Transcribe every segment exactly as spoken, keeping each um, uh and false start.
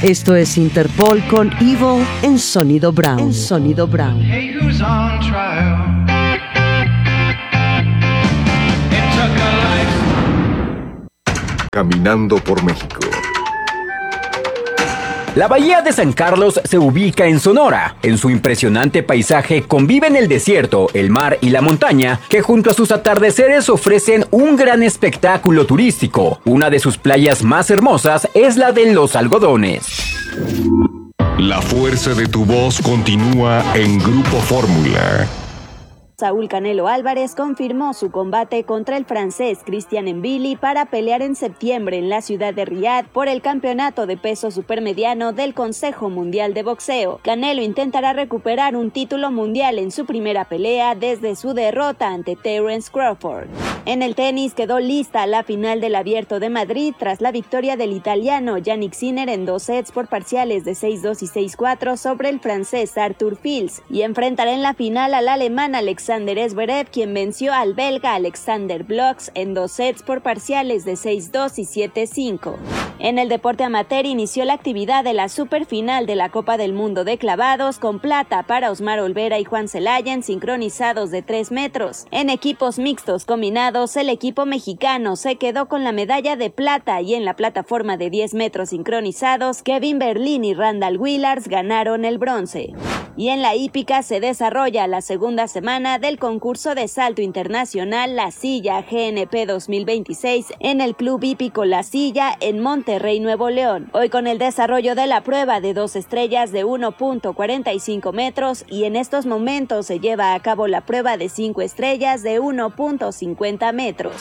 Esto es Interpol con Evil en Sonido Brown. En Sonido Brown. Hey, who's on trial? It took a life. Caminando por México. La bahía de San Carlos se ubica en Sonora. En su impresionante paisaje conviven el desierto, el mar y la montaña, que junto a sus atardeceres ofrecen un gran espectáculo turístico. Una de sus playas más hermosas es la de Los Algodones. La fuerza de tu voz continúa en Grupo Fórmula. Saúl Canelo Álvarez confirmó su combate contra el francés Christian Mbili para pelear en septiembre en la ciudad de Riad por el campeonato de peso supermediano del Consejo Mundial de Boxeo. Canelo intentará recuperar un título mundial en su primera pelea desde su derrota ante Terence Crawford. En el tenis quedó lista la final del Abierto de Madrid tras la victoria del italiano Jannik Sinner en dos sets por parciales de seis dos y seis cuatro sobre el francés Arthur Fils, y enfrentará en la final al alemán Alexander Zverev, quien venció al belga Alexander Blocks en dos sets por parciales de seis dos y siete cinco. En el deporte amateur inició la actividad de la superfinal de la Copa del Mundo de clavados con plata para Osmar Olvera y Juan Celaya en sincronizados de tres metros. En equipos mixtos combinados, el equipo mexicano se quedó con la medalla de plata y en la plataforma de diez metros sincronizados, Kevin Berlín y Randall Willars ganaron el bronce. Y en la hípica se desarrolla la segunda semana del concurso de salto internacional La Silla G N P dos mil veintiséis en el Club Hípico La Silla en Monterrey, Nuevo León. Hoy con el desarrollo de la prueba de dos estrellas de uno punto cuarenta y cinco metros, y en estos momentos se lleva a cabo la prueba de cinco estrellas de uno punto cincuenta metros.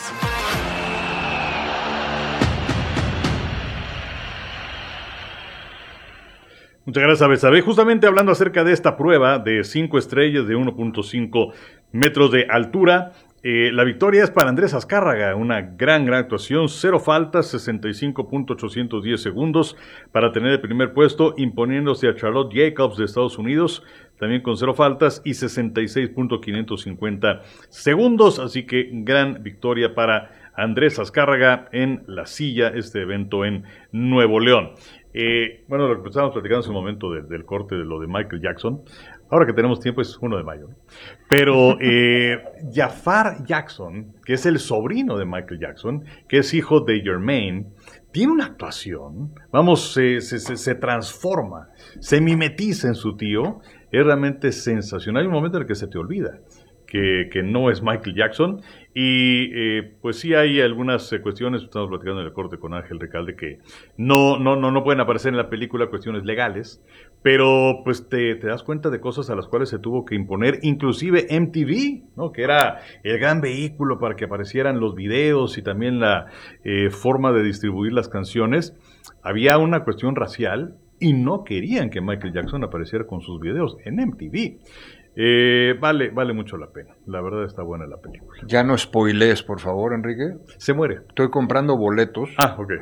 Muchas gracias, Besabe. Justamente hablando acerca de esta prueba de cinco estrellas de uno punto cinco metros de altura, eh, la victoria es para Andrés Azcárraga, una gran, gran actuación, cero faltas, sesenta y cinco punto ochocientos diez segundos para tener el primer puesto, imponiéndose a Charlotte Jacobs de Estados Unidos, también con cero faltas y sesenta y seis punto quinientos cincuenta segundos, así que gran victoria para Andrés Azcárraga en La Silla, este evento en Nuevo León. Eh, bueno, lo que estábamos platicando hace un momento de, del corte de lo de Michael Jackson, ahora que tenemos tiempo es uno de mayo, ¿no? Pero eh, Jafar Jackson, que es el sobrino de Michael Jackson, que es hijo de Jermaine, tiene una actuación, vamos, se, se, se, se transforma, se mimetiza en su tío, es realmente sensacional. Hay un momento en el que se te olvida Que, que no es Michael Jackson, y eh, pues sí hay algunas eh, cuestiones, estamos platicando en el corte con Ángel Recalde, que no, no, no, no pueden aparecer en la película, cuestiones legales, pero pues te, te das cuenta de cosas a las cuales se tuvo que imponer, inclusive M T V, ¿no? Que era el gran vehículo para que aparecieran los videos y también la eh, forma de distribuir las canciones. Había una cuestión racial y no querían que Michael Jackson apareciera con sus videos en M T V. Eh, vale, vale mucho la pena. La verdad está buena la película. Ya no spoilees, por favor, Enrique. Se muere. Estoy comprando boletos. Ah, ok.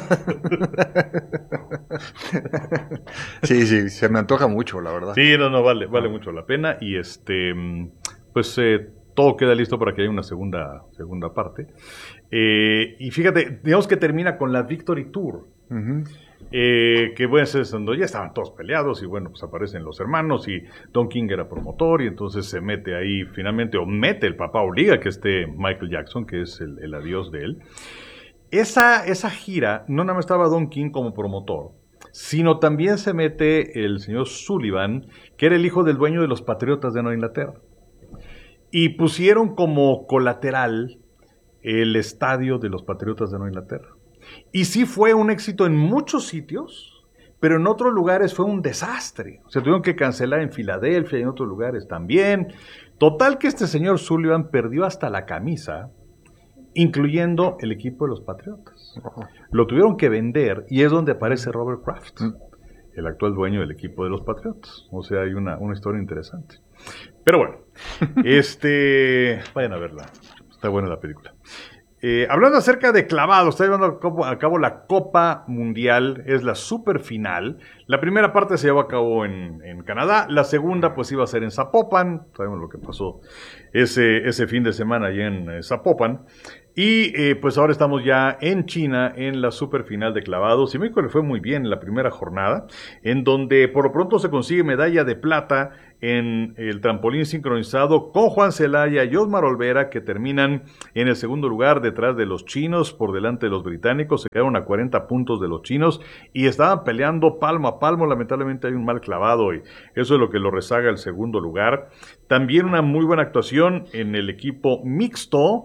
Sí, sí, se me antoja mucho, la verdad. Sí, no, no, vale, vale mucho la pena. Y este, pues eh, todo queda listo para que haya una segunda, segunda parte. Eh, y fíjate, digamos que termina con la Victory Tour. Uh-huh. Eh, que bueno, es cuando ya estaban todos peleados y bueno, pues aparecen los hermanos y Don King era promotor y entonces se mete ahí finalmente, o mete el papá obliga que esté Michael Jackson, que es el, el adiós de él. Esa, esa gira, no nada más estaba Don King como promotor, sino también se mete el señor Sullivan, que era el hijo del dueño de los Patriotas de Nueva Inglaterra. Y pusieron como colateral el estadio de los Patriotas de Nueva Inglaterra. Y sí fue un éxito en muchos sitios, pero en otros lugares fue un desastre. Se tuvieron que cancelar en Filadelfia y en otros lugares también. Total que este señor Sullivan perdió hasta la camisa, incluyendo el equipo de los Patriotas. Lo tuvieron que vender y es donde aparece Robert Kraft, el actual dueño del equipo de los Patriotas. O sea, hay una, una historia interesante. Pero bueno, este vayan a verla. Está buena la película. Eh, hablando acerca de clavados, está llevando a cabo, a cabo la Copa Mundial, es la super final. La primera parte se llevó a cabo en, en Canadá, la segunda pues iba a ser en Zapopan, sabemos lo que pasó ese, ese fin de semana allí en eh, Zapopan. Y eh, pues ahora estamos ya en China en la superfinal de clavados y México le fue muy bien en la primera jornada, en donde por lo pronto se consigue medalla de plata en el trampolín sincronizado con Juan Celaya y Osmar Olvera, que terminan en el segundo lugar detrás de los chinos, por delante de los británicos. Se quedaron a cuarenta puntos de los chinos y estaban peleando palmo a palmo. Lamentablemente hay un mal clavado y eso es lo que lo rezaga el segundo lugar. También una muy buena actuación en el equipo mixto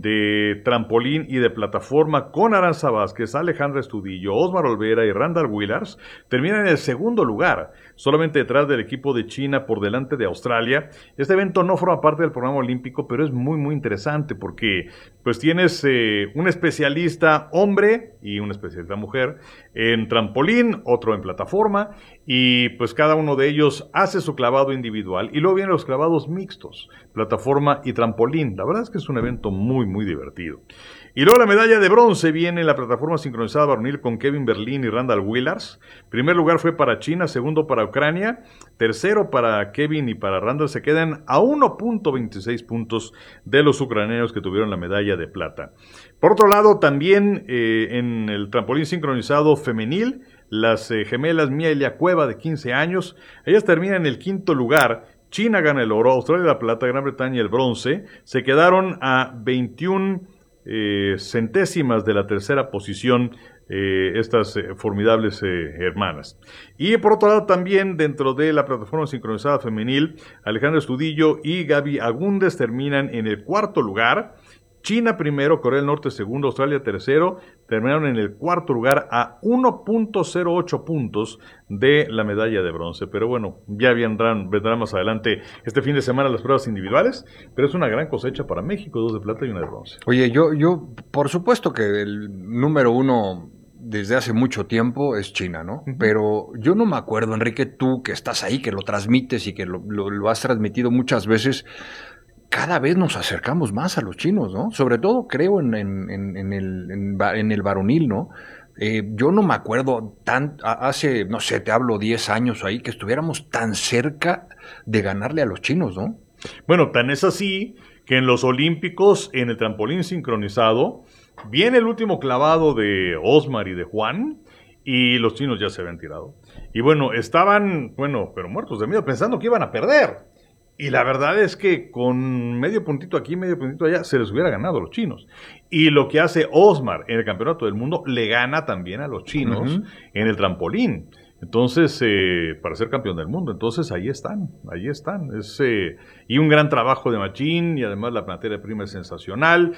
de trampolín y de plataforma con Aranza Vázquez, Alejandra Estudillo, Osmar Olvera y Randall Willars. Terminan en el segundo lugar, solamente detrás del equipo de China, por delante de Australia. Este evento no forma parte del programa olímpico, pero es muy muy interesante porque pues tienes eh, un especialista hombre y una especialista mujer en trampolín, otro en plataforma, y pues cada uno de ellos hace su clavado individual y luego vienen los clavados mixtos, plataforma y trampolín. La verdad es que es un evento muy muy divertido. Y luego la medalla de bronce viene en la plataforma sincronizada varonil con Kevin Berlín y Randall Willars. Primer lugar fue para China, segundo para Ucrania, tercero para Kevin y para Randall. Se quedan a uno punto veintiséis puntos de los ucranianos que tuvieron la medalla de plata. Por otro lado, también eh, en el trampolín sincronizado femenil, las eh, gemelas Mía y Lea Cueva, de quince años, ellas terminan en el quinto lugar. China gana el oro, Australia la plata, Gran Bretaña el bronce. Se quedaron a veintiuna eh, centésimas de la tercera posición eh, estas eh, formidables eh, hermanas. Y por otro lado también dentro de la plataforma sincronizada femenil, Alejandra Estudillo y Gaby Agúndez terminan en el cuarto lugar. China primero, Corea del Norte segundo, Australia tercero, terminaron en el cuarto lugar a uno punto cero ocho puntos de la medalla de bronce. Pero bueno, ya vendrán, vendrán más adelante este fin de semana las pruebas individuales, pero es una gran cosecha para México, dos de plata y una de bronce. Oye, yo, yo, por supuesto que el número uno desde hace mucho tiempo es China, ¿no? Uh-huh. Pero yo no me acuerdo, Enrique, tú que estás ahí, que lo transmites y que lo, lo, lo has transmitido muchas veces. Cada vez nos acercamos más a los chinos, ¿no? Sobre todo creo en, en, en, en, el, en, en el varonil, ¿no? Eh, yo no me acuerdo tan, hace, no sé, te hablo diez años ahí, que estuviéramos tan cerca de ganarle a los chinos, ¿no? Bueno, tan es así que en los Olímpicos, en el trampolín sincronizado, viene el último clavado de Osmar y de Juan, y los chinos ya se habían tirado. Y bueno, estaban, bueno, pero muertos de miedo, pensando que iban a perder. Y la verdad es que con medio puntito aquí, medio puntito allá, se les hubiera ganado a los chinos. Y lo que hace Osmar en el Campeonato del Mundo, le gana también a los chinos uh-huh. en el trampolín. Entonces, eh, para ser campeón del mundo. Entonces, ahí están, ahí están. Es, eh, y un gran trabajo de Machín, y además la materia prima es sensacional.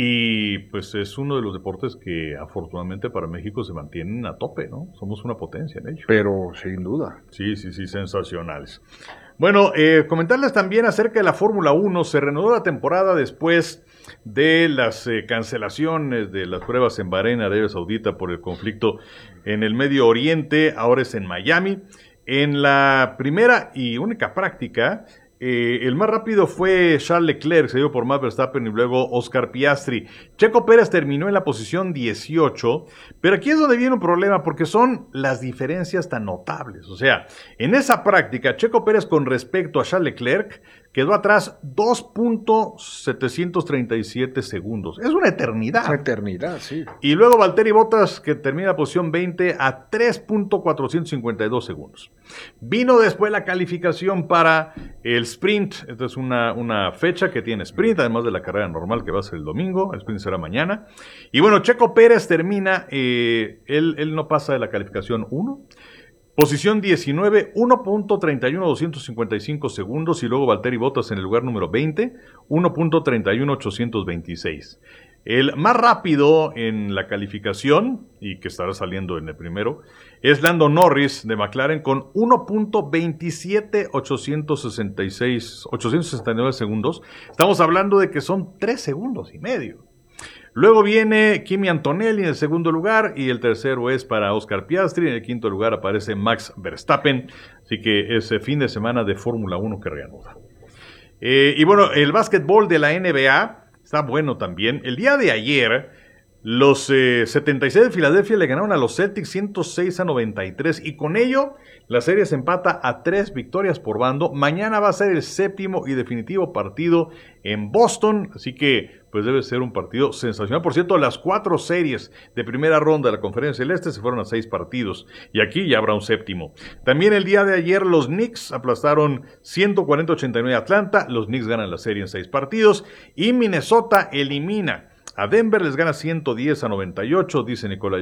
Y pues es uno de los deportes que afortunadamente para México se mantienen a tope, ¿no? Somos una potencia en ello. Pero sin duda. Sí, sí, sí, sensacionales. Bueno, eh, comentarles también acerca de la Fórmula uno. Se reanudó la temporada después de las eh, cancelaciones de las pruebas en Bahrein, Arabia Saudita, por el conflicto en el Medio Oriente. Ahora es en Miami. En la primera y única práctica, eh, el más rápido fue Charles Leclerc, seguido por Max Verstappen y luego Oscar Piastri. Checo Pérez terminó en la posición dieciocho, pero aquí es donde viene un problema, porque son las diferencias tan notables. O sea, en esa práctica, Checo Pérez con respecto a Charles Leclerc quedó atrás dos punto setecientos treinta y siete segundos. Es una eternidad. Una eternidad, sí. Y luego Valtteri Bottas, que termina la posición veinte a tres punto cuatrocientos cincuenta y dos segundos. Vino después la calificación para el sprint. Esta es una, una fecha que tiene sprint, además de la carrera normal que va a ser el domingo. El sprint será mañana. Y bueno, Checo Pérez termina, eh, él, él no pasa de la calificación uno. Posición diecinueve, uno punto treinta y uno doscientos cincuenta y cinco segundos, y luego Valtteri Bottas en el lugar número veinte, uno punto treinta y uno ochocientos veintiséis. El más rápido en la calificación, y que estará saliendo en el primero, es Lando Norris de McLaren con uno punto veintisiete ochocientos sesenta y seis, ochocientos sesenta y nueve segundos. Estamos hablando de que son tres segundos y medio. Luego viene Kimi Antonelli en el segundo lugar y el tercero es para Oscar Piastri. En el quinto lugar aparece Max Verstappen. Así que es fin de semana de Fórmula uno que reanuda. Eh, y bueno, el básquetbol de la N B A está bueno también. El día de ayer, Los eh, setenta y seis de Filadelfia le ganaron a los Celtics ciento seis a noventa y tres y con ello la serie se empata a tres victorias por bando. Mañana va a ser el séptimo y definitivo partido en Boston, así que pues debe ser un partido sensacional. Por cierto, las cuatro series de primera ronda de la Conferencia del Este se fueron a seis partidos y aquí ya habrá un séptimo. También el día de ayer los Knicks aplastaron ciento cuarenta a ochenta y nueve a Atlanta, los Knicks ganan la serie en seis partidos y Minnesota elimina a Denver, les gana ciento diez a noventa y ocho, dice Nicolás